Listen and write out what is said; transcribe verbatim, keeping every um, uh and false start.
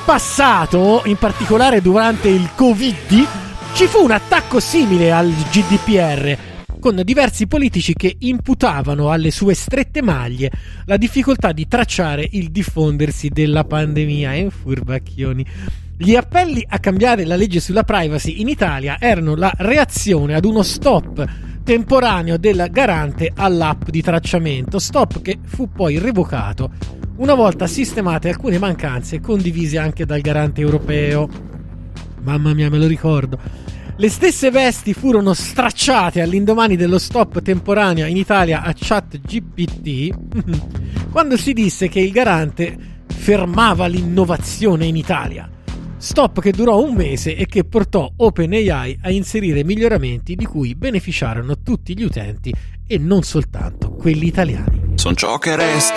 passato, in particolare durante il Covid, ci fu un attacco simile al G D P R, con diversi politici che imputavano alle sue strette maglie la difficoltà di tracciare il diffondersi della pandemia. E furbacchioni. Gli appelli a cambiare la legge sulla privacy in Italia erano la reazione ad uno stop temporaneo del garante all'app di tracciamento, stop che fu poi revocato una volta sistemate alcune mancanze condivise anche dal garante europeo. Mamma mia, me lo ricordo. Le stesse vesti furono stracciate all'indomani dello stop temporaneo in Italia a ChatGPT quando si disse che il garante fermava l'innovazione in Italia. Stop che durò un mese e che portò OpenAI a inserire miglioramenti di cui beneficiarono tutti gli utenti e non soltanto quelli italiani. Son ciò che resta